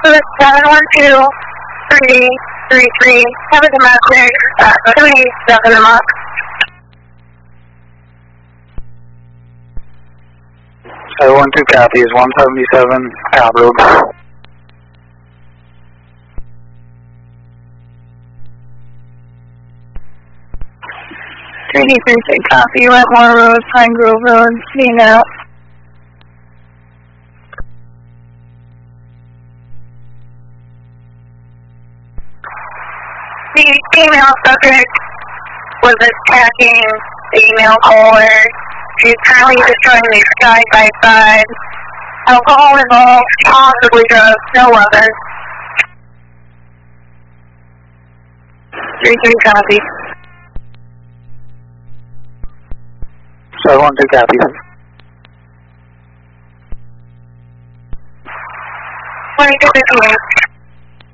712-333. Have a domestic 287 a month. 712 copy is 177 Cobb Road. 3D36 copy, Wetmore Road, Pine Grove Road, being out. 'The female subject was attacking the email caller. She's currently destroying the side by side. Alcohol involved, possibly drugs, no other. 3-3 copy. 712 copy. 2258.